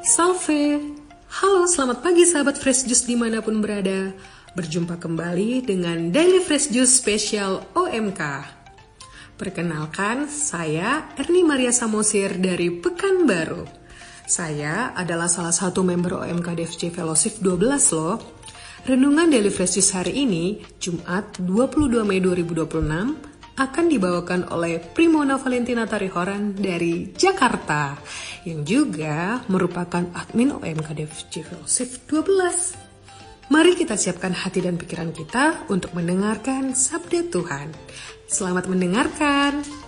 Salve! Halo, selamat pagi sahabat Fresh Juice dimanapun berada. Berjumpa kembali dengan Daily Fresh Juice spesial OMK. Perkenalkan, saya Erni Maria Samosir dari Pekanbaru. Saya adalah salah satu member OMK DFC Fellowship 12 loh. Renungan Daily Fresh Juice hari ini, Jumat 22 Mei 2026, akan dibawakan oleh Primona Valentina Tarihoran dari Jakarta, yang juga merupakan admin OMK DFC Fellowship 12. Mari kita siapkan hati dan pikiran kita untuk mendengarkan sabda Tuhan. Selamat mendengarkan.